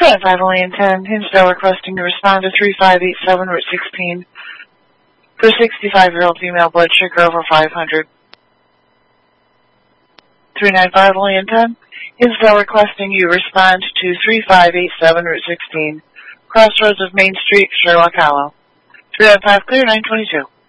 5 only in 10. Hinsdale requesting to respond to 3587 Route 16 for 65-year-old female, blood sugar over 500. 395 only in 10. Hinsdale requesting you respond to 3587 Route 16, crossroads of Main Street, Sherlock Hollow. 395 clear, 922.